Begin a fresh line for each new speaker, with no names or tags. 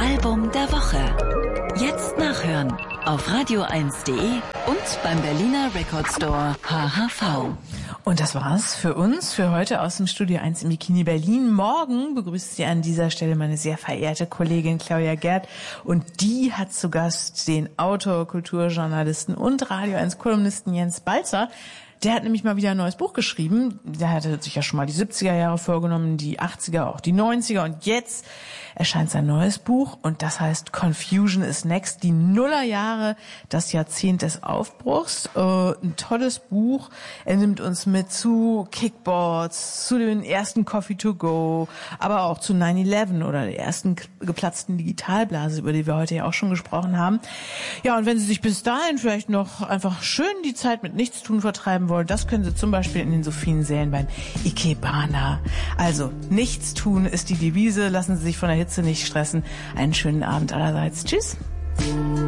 Album der Woche. Jetzt nachhören auf radio1.de und beim Berliner Record Store HHV.
Und das war's für uns, für heute aus dem Studio 1 im Bikini Berlin. Morgen begrüßt Sie an dieser Stelle meine sehr verehrte Kollegin Claudia Gerd. Und die hat zu Gast den Autor, Kulturjournalisten und Radio 1-Kolumnisten Jens Balzer. Der hat nämlich mal wieder ein neues Buch geschrieben. Der hatte sich ja schon mal die 70er Jahre vorgenommen, die 80er, auch die 90er. Und jetzt erscheint sein neues Buch und das heißt Confusion is Next, die Nullerjahre, das Jahrzehnt des Aufbruchs. Ein tolles Buch. Er nimmt uns mit zu Kickboards, zu den ersten Coffee to go, aber auch zu 9/11 oder der ersten geplatzten Digitalblase, über die wir heute ja auch schon gesprochen haben. Ja, und wenn Sie sich bis dahin vielleicht noch einfach schön die Zeit mit Nichtstun vertreiben wollen, das können Sie zum Beispiel in den Sophiensälen beim Ikebana. Also, Nichtstun ist die Devise. Lassen Sie sich von der Hitze nicht stressen. Einen schönen Abend allerseits. Tschüss.